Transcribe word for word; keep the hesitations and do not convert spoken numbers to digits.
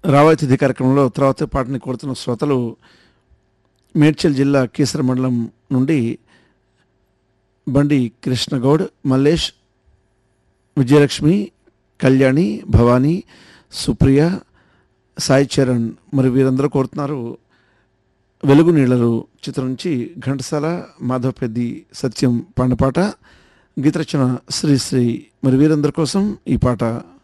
రావాతిథి కార్యక్రమంలో తర్వాత పాటని కోరుతున్న శ్రోతలు మేడ్చల్ జిల్లా కీసర మండలం నుండి బండి కృష్ణగౌడ్, మల్లేష్, విజయలక్ష్మి, కళ్యాణి, భవానీ, సుప్రియ, సాయి చరణ్. మరి వీరందరూ కోరుతున్నారు వెలుగు నీళ్ళలు చిత్రం నుంచి ఘంటసాల, మాధవపెద్ది, సత్యం పాండపాట, గీతరచన శ్రీశ్రీ. మరి వీరందరి కోసం ఈ పాట.